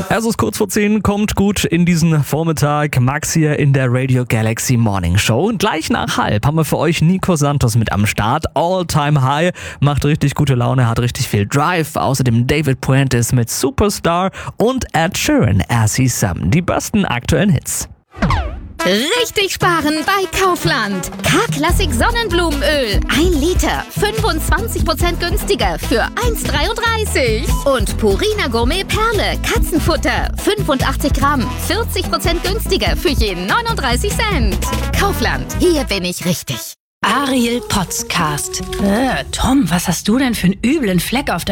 Es ist kurz vor 10, kommt gut in diesen Vormittag. Max hier in der Radio Galaxy Morning Show. Und gleich nach halb haben wir für euch Nico Santos mit am Start. All Time High, macht richtig gute Laune, hat richtig viel Drive. Außerdem David Puentes mit Superstar und Ed Sheeran, As He Some. Die besten aktuellen Hits. Richtig sparen bei Kaufland. K-Klassik Sonnenblumenöl. 1 Liter. 25% günstiger für 1,33. Und Purina Gourmet Perle. Katzenfutter. 85 Gramm. 40% günstiger für je 39 Cent. Kaufland. Hier bin ich richtig. Ariel Podcast. Tom, was hast du denn für einen üblen Fleck auf der